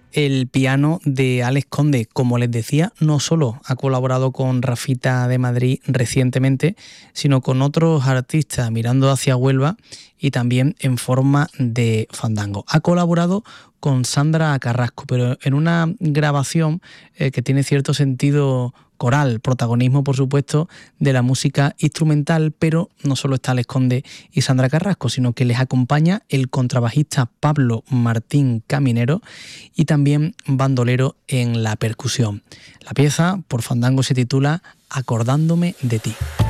el piano de Alex Conde. Como les decía, no solo ha colaborado con Rafita de Madrid recientemente, sino con otros artistas, Mirando hacia Huelva y también en forma de fandango. Ha colaborado con Sandra Carrasco, pero en una grabación que tiene cierto sentido coral, protagonismo por supuesto de la música instrumental, pero no solo está Alex Conde y Sandra Carrasco, sino que les acompaña el contrabajista Pablo Martín Caminero y también bandolero en la percusión. La pieza por fandango se titula Acordándome de ti.